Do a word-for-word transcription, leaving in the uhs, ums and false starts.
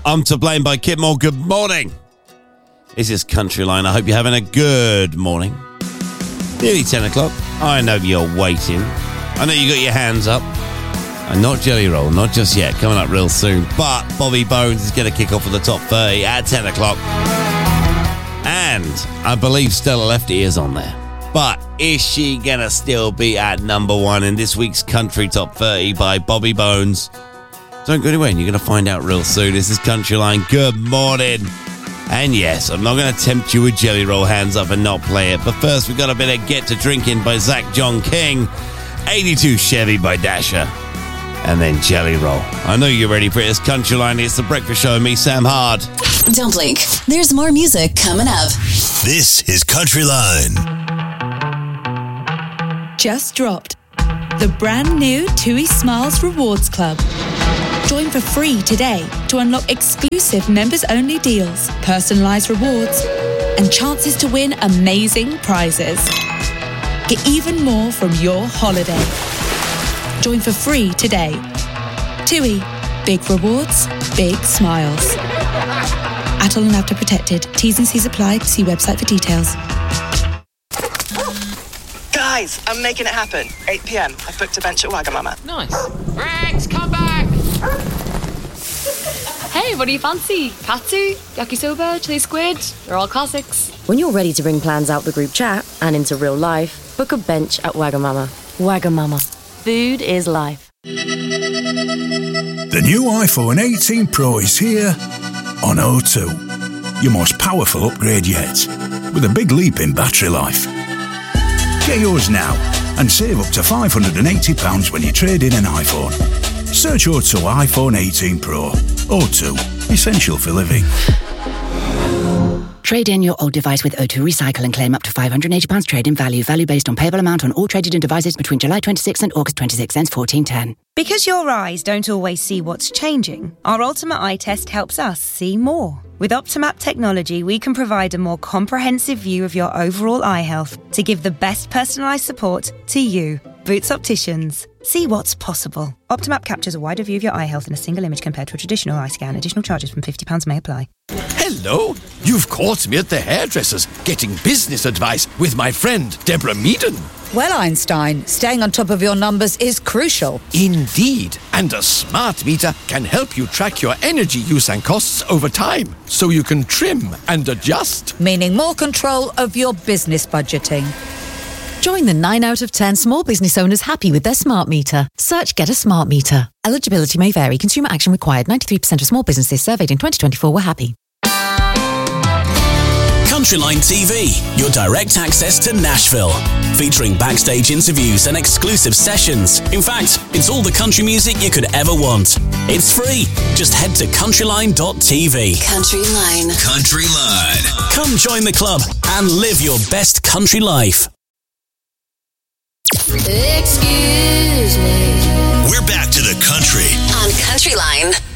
I'm to blame by Kit Moore. Good morning. This is Countryline. I hope you're having a good morning. Nearly ten o'clock. I know you're waiting. I know you got your hands up. And not Jelly Roll, not just yet. Coming up real soon. But Bobby Bones is going to kick off with the top thirty at ten o'clock. And I believe Stella Lefty is on there. But is she going to still be at number one in this week's Country Top thirty by Bobby Bones? Don't go anywhere. You're going to find out real soon. This is Countryline. Good morning. And yes, I'm not going to tempt you with Jelly Roll, hands up and not play it. But first, we've got a bit of Get to Drinking by Zach John King. eighty-two Chevy by Dasher. And then Jelly Roll. I know you're ready for it. It's Countryline. It's the breakfast show. Me, Sam Hard. Don't blink. There's more music coming up. This is Countryline. Just dropped. The brand new TUI Smiles Rewards Club. Join for free today to unlock exclusive members-only deals, personalised rewards, and chances to win amazing prizes. Get even more from your holiday. Join for free today. TUI. Big rewards, big smiles. Atoll and Apta protected. T's and C's apply. See website for details. Guys, I'm making it happen. eight p.m. I've booked a bench at Wagamama. Nice. Rex, come back! Hey, what do you fancy? Katsu, yakisoba, chili squid? They're all classics. When you're ready to bring plans out the group chat and into real life, book a bench at Wagamama. Wagamama. Food is life. The new iPhone eighteen Pro is here on O two. Your most powerful upgrade yet, with a big leap in battery life. Get yours now and save up to five hundred eighty pounds when you trade in an iPhone. Search O two iPhone eighteen Pro. O two, essential for living. Trade in your old device with O two Recycle and claim up to five hundred eighty pounds trade-in value. Value based on payable amount on all traded in devices between July twenty-sixth and August twenty-sixth, ends fourteen ten. Because your eyes don't always see what's changing, our Ultimate Eye Test helps us see more. With Optimap technology, we can provide a more comprehensive view of your overall eye health to give the best personalised support to you. Boots Opticians. See what's possible. Optimap captures a wider view of your eye health in a single image compared to a traditional eye scan. Additional charges from fifty pounds may apply. Hello. You've caught me at the hairdresser's getting business advice with my friend Deborah Meaden. Well, Einstein, staying on top of your numbers is crucial. Indeed. And a smart meter can help you track your energy use and costs over time, so you can trim and adjust. Meaning more control of your business budgeting. Join the nine out of ten small business owners happy with their smart meter. Search Get a Smart Meter. Eligibility may vary. Consumer action required. ninety-three percent of small businesses surveyed in twenty twenty-four were happy. Countryline T V, your direct access to Nashville. Featuring backstage interviews and exclusive sessions. In fact, it's all the country music you could ever want. It's free. Just head to countryline dot t v. Countryline. Countryline. Come join the club and live your best country life. Excuse me. We're back to the country on Countryline.